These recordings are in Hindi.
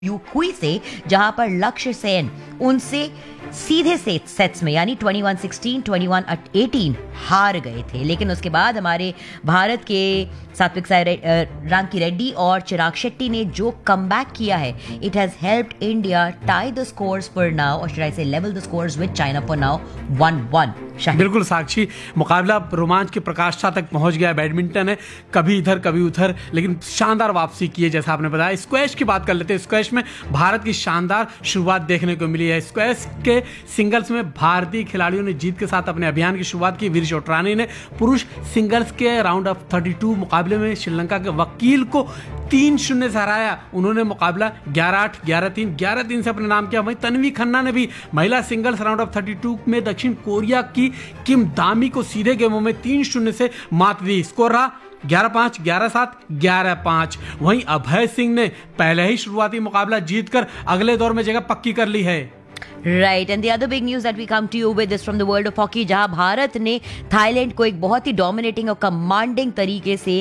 युक्वी से, जहां पर लक्ष्य सेन उनसे सीधे सेट्स में यानी 21-16, 21-18 हार गए थे। लेकिन उसके बाद हमारे भारत के सात्विक रांकी रेड्डी और चिराग शेट्टी ने जो कमबैक किया है, it has helped India tie the scores for now, और शुड आई से level the scores with China for now 1-1। बिल्कुल साक्षी, मुकाबला रोमांच के प्रकाष्ठा तक पहुंच गया। बैडमिंटन है कभी इधर कभी उधर, लेकिन शानदार वापसी की है जैसा आपने बताया। स्क्वैश की बात कर लेते हैं। स्क्वैश में भारत की शानदार शुरुआत देखने को मिली है। स्क्वैश के सिंगल्स में भारतीय खिलाड़ियों ने जीत के साथ अपने अभियान की शुरुआत की। वीर चोटरानी ने पुरुष सिंगल्स के राउंड ऑफ 32 मुकाबले में श्रीलंका के वकील को 3-0 से हराया। उन्होंने मुकाबला 11-8, 11-3, 11-3 से अपने नाम किया। वहीं तन्वी खन्ना ने भी महिला सिंगल्स राउंड ऑफ 32 में दक्षिण कोरिया की किम दामी को सीधे गेमों में 3-0 से मात दी। स्कोर रहा 11-5, 11-7, 11-5। वहीं अभय सिंह ने पहले ही शुरुआती मुकाबला जीतकर अगले दौर में जगह पक्की कर ली है। Right, and the other big news that we come to you with is from the world of hockey, जहां भारत ने थाईलैंड को एक बहुत ही डोमिनेटिंग और कमांडिंग तरीके से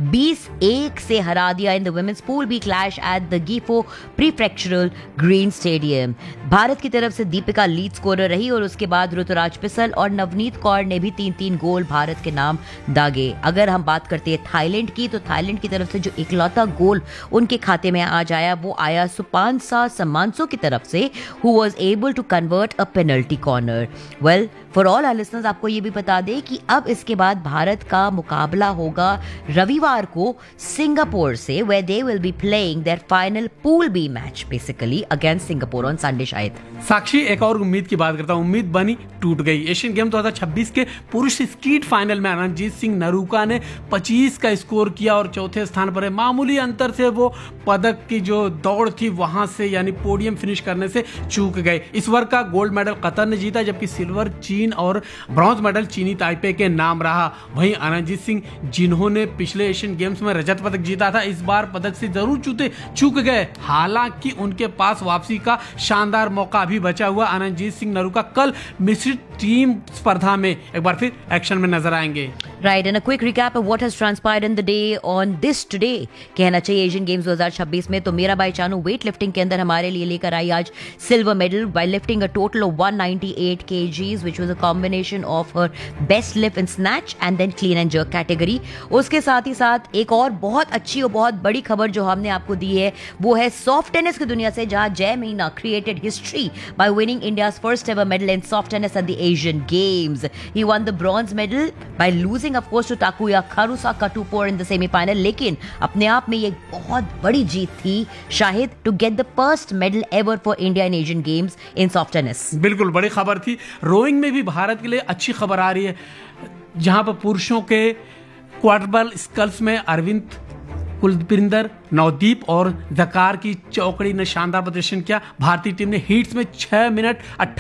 20-1 से हरा दिया in the women's pool B clash at the गीफो प्रीफ्रेक्चरल green stadium. Bharat की तरफ से दीपिका लीड स्कोरर रही और उसके बाद ऋतुराज पिसल और नवनीत कौर ने भी 3-3 गोल भारत के नाम दागे। अगर हम बात करते हैं थाईलैंड की, तो थाईलैंड की तरफ से जो इकलौता गोल उनके खाते में आज आया, वो आया सुपानसा सम्मानसो की तरफ से, who was able to convert a penalty corner. Well, for all our listeners, आपको ये भी बता दें कि अब इसके बाद भारत का मुकाबला होगा रविवार को सिंगापुर से, where they will be playing their final pool B match basically against Singapore on Sunday शायद। साक्षी, एक और उम्मीद की बात करता हूँ। उम्मीद बनी टूट गई। एशियन गेम 2026 के पुरुष स्कीट फाइनल में रणजीत सिंह नरूका ने 25 का स्कोर किया और चौथे स्थान पर है। मामूली अंतर से वो पदक की जो दौड़ थी वहां से यानी पोडियम फिनिश करने से चूक गए। इस वर्ग का गोल्ड मेडल कतर ने जीता, जबकि सिल्वर चीन और ब्रॉन्ज मेडल चीनी ताइपे के नाम रहा। वहीं रणजीत सिंह, जिन्होंने पिछले एशियन गेम्स में रजत पदक जीता था, इस बार पदक से जरूर चूक गए। हालांकि उनके पास वापसी का शानदार मौका अभी बचा हुआ। रणजीत सिंह नरूका कल मिश्रित टीम स्पर्धा में एक बार फिर एक्शन में नजर आएंगे। Right, and a quick recap of what has transpired in the day on this today कहना चाहिए एशियन गेम्स 2026 में। तो मीराबाई चानू वेट लिफ्टिंग के अंदर हमारे लिए लेकर आई आज silver medal by lifting a total of 198 kgs, which was a combination of her best lift and snatch and then clean and jerk category. उसके साथ ही साथ एक और बहुत अच्छी और बहुत बड़ी खबर जो हमने आपको दी है, वो है सॉफ्ट टेनिस की दुनिया से, जहां जय Meena created history by winning India's first ever medal in soft tennis at the Asian Games. He won the bronze medal by losing of course to Takuya Karusa Katupur in the semi-final, लेकिन अपने आप में ये बहुत बड़ी जीत थी Shahid, to get the first medal ever for India in Asian Games in soft tennis. बिल्कुल बड़ी खबर थी। रोइंग में भी भारत के लिए अच्छी खबर आ रही है, जहां पर पुरुषों के क्वार्टरबल स्कल्स में अरविंद कुलविंदर, नवदीप और जकार की चौकड़ी ने शानदार प्रदर्शन किया। भारतीय टीम ने हीट्स में 6 मिनट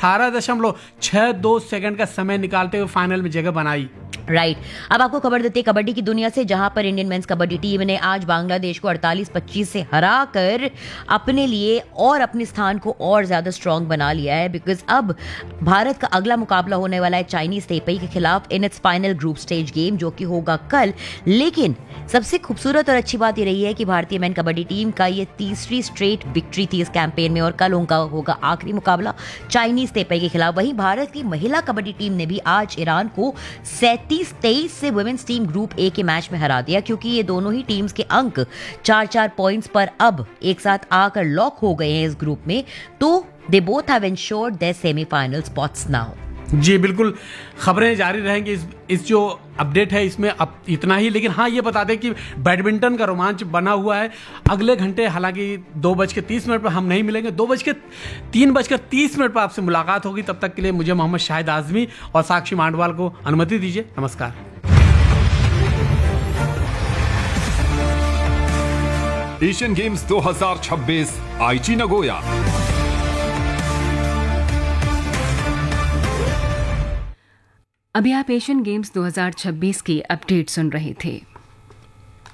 18.62 सेकंड का समय निकालते हुए फाइनल में जगह बनाई। राइट, अब आपको खबर देते हैं कबड्डी की दुनिया से, जहां पर इंडियन मेंस कबड्डी टीम ने आज बांग्लादेश को 48-25 से हराकर अपने लिए और अपने स्थान को और ज्यादा स्ट्रांग बना लिया है। बिकॉज अब भारत का अगला मुकाबला होने वाला है चाइनीज तेपई के खिलाफ in its final group stage game, जो कि होगा कल। लेकिन सबसे खूबसूरत और अच्छी बात ये रही है कि भारतीय मेन कबड्डी टीम का ये तीसरी स्ट्रेट विक्ट्री थी इस कैंपेन में, और कल उनका होगा आखिरी मुकाबला चाइनीज तेपई के खिलाफ। वहीं भारत की महिला कबड्डी टीम ने भी आज ईरान को 37-23 से वुमेन्स टीम ग्रुप ए के मैच में हरा दिया, क्योंकि ये दोनों ही टीम्स के अंक 4-4 पॉइंट्स पर अब एक साथ आकर लॉक हो गए हैं इस ग्रुप में। तो they both have ensured there semifinal spots now. जी बिल्कुल, खबरें जारी रहेंगी। इस जो अपडेट है इसमें अब इतना ही, लेकिन हाँ ये बता दें कि बैडमिंटन का रोमांच बना हुआ है। अगले घंटे हालांकि 2:30 पर हम नहीं मिलेंगे, 3:30 पर आपसे मुलाकात होगी। तब तक के लिए मुझे मोहम्मद शाहिद आजमी और साक्षी मांडवाल को अनुमति दीजिए। नमस्कार। एशियन गेम्स 2026 आईची नगोया। अभी आप एशियन गेम्स 2026 की अपडेट सुन रहे थे।